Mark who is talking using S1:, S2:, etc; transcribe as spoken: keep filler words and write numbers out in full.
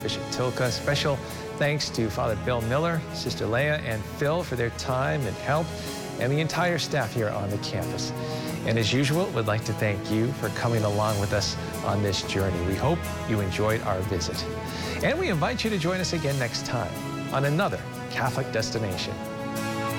S1: Bishop Tilka. Special thanks to Father Bill Miller, Sister Leah, and Phil for their time and help, and the entire staff here on the campus. And as usual, we'd like to thank you for coming along with us on this journey. We hope you enjoyed our visit. And we invite you to join us again next time on another Catholic Destination.